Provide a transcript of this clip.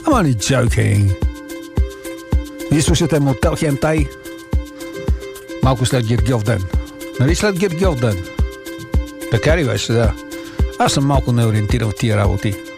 I'm only joking. Вие слушате Мотел Хентай. Малко след Гергьов ден. Нали след Гергьов ден? Така ли беше, да. Аз съм малко неориентиран в тия работи.